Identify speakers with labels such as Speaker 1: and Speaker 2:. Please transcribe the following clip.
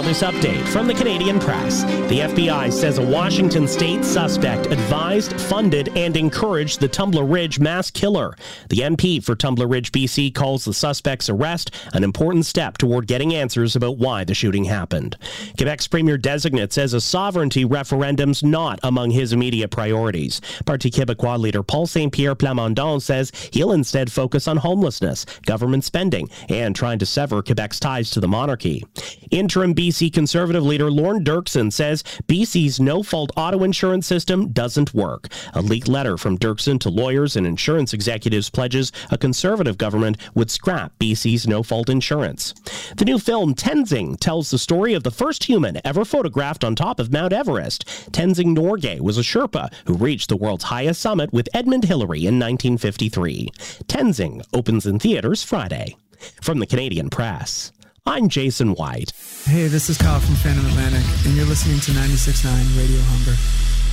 Speaker 1: this update from the Canadian Press. The FBI says a Washington state suspect advised, funded, and encouraged the Tumbler Ridge mass killer. The MP for Tumbler Ridge, BC, calls the suspect's arrest an important step toward getting answers about why the shooting happened. Quebec's premier designate says a sovereignty referendum's not among his immediate priorities. Parti Québécois leader Paul Saint-Pierre Plamondon says he'll instead focus on homelessness, government spending, and trying to sever Quebec's ties to the monarchy. Interim BC Conservative leader Lorne Dirksen says BC's no-fault auto insurance system doesn't work. A leaked letter from Dirksen to lawyers and insurance executives pledges a Conservative government would scrap BC's no-fault insurance. The new film Tenzing tells the story of the first human ever photographed on top of Mount Everest. Tenzing Norgay was a Sherpa who reached the world's highest summit with Edmund Hillary in 1953. Tenzing opens in theaters Friday. From the Canadian Press, I'm Jason White.
Speaker 2: Hey, this is Kyle from Phantom Atlantic, and you're listening to 96.9 Radio Hunger.